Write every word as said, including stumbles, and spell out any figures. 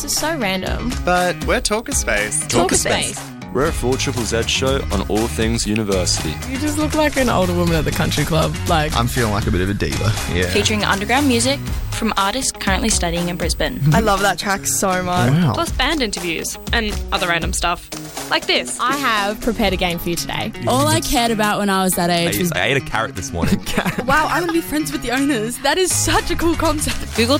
This is so random. But we're Talkerspace. Talkerspace. We're a full Triple Z show on all things university. You just look like an older woman at the country club. Like, I'm feeling like a bit of a diva. Yeah. Featuring underground music from artists currently studying in Brisbane. I love that track so much. Wow. Plus band interviews and other random stuff. Like this. I have prepared a game for you today. All I cared about when I was that age I, was... I ate a carrot this morning. Wow, I want to be friends with the owners. That is such a cool concept. Google